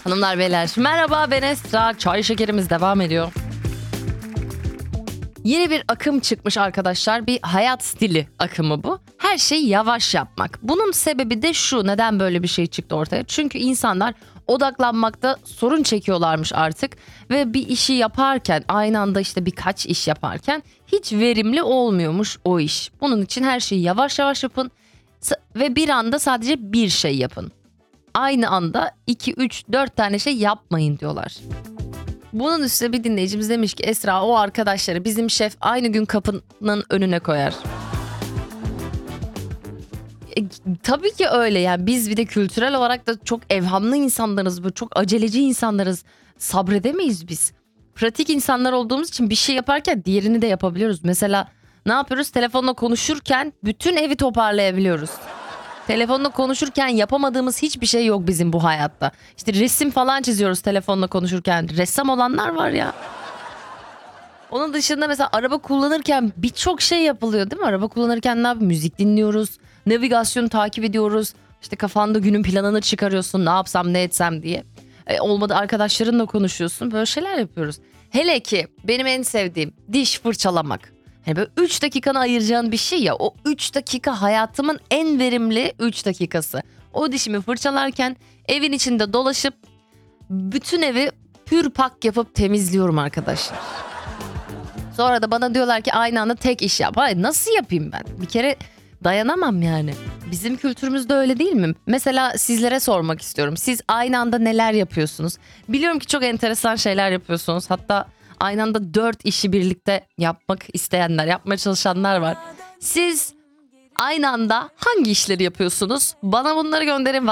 Hanımlar beyler merhaba, ben Esra. Çay şekerimiz devam ediyor. Yeni bir akım çıkmış arkadaşlar. Bir hayat stili akımı bu. Her şeyi yavaş yapmak. Bunun sebebi de şu. Neden böyle bir şey çıktı ortaya? Çünkü insanlar odaklanmakta sorun çekiyorlarmış artık. Ve bir işi yaparken, aynı anda işte birkaç iş yaparken hiç verimli olmuyormuş o iş. Bunun için her şeyi yavaş yavaş yapın. Ve bir anda sadece bir şey yapın. Aynı anda 2, 3, 4 tane şey yapmayın diyorlar. Bunun üstüne bir dinleyicimiz demiş ki Esra, o arkadaşları bizim şef aynı gün kapının önüne koyar. Tabii ki öyle yani, biz bir de kültürel olarak da çok evhamlı insanlarız, böyle çok aceleci insanlarız. Sabredemeyiz biz. Pratik insanlar olduğumuz için bir şey yaparken diğerini de yapabiliyoruz. Mesela ne yapıyoruz? Telefonla konuşurken bütün evi toparlayabiliyoruz. Telefonla konuşurken yapamadığımız hiçbir şey yok bizim bu hayatta. İşte resim falan çiziyoruz telefonla konuşurken. Ressam olanlar var ya. Onun dışında mesela araba kullanırken birçok şey yapılıyor değil mi? Araba kullanırken ne yapıyoruz? Müzik dinliyoruz. Navigasyonu takip ediyoruz. İşte kafanda günün planını çıkarıyorsun. Ne yapsam ne etsem diye. Olmadı arkadaşlarınla konuşuyorsun. Böyle şeyler yapıyoruz. Hele ki benim en sevdiğim diş fırçalamak. Hani böyle 3 dakikanı ayıracağın bir şey ya, o 3 dakika hayatımın en verimli 3 dakikası. O dişimi fırçalarken evin içinde dolaşıp bütün evi pür pak yapıp temizliyorum arkadaşlar. Sonra da bana diyorlar ki aynı anda tek iş yap. Hayır, nasıl yapayım ben? Bir kere dayanamam yani. Bizim kültürümüzde öyle değil mi? Mesela sizlere sormak istiyorum. Siz aynı anda neler yapıyorsunuz? Biliyorum ki çok enteresan şeyler yapıyorsunuz. Hatta aynı anda 4 işi birlikte yapmak isteyenler, yapmaya çalışanlar var. Siz aynı anda hangi işleri yapıyorsunuz? Bana bunları gönderin.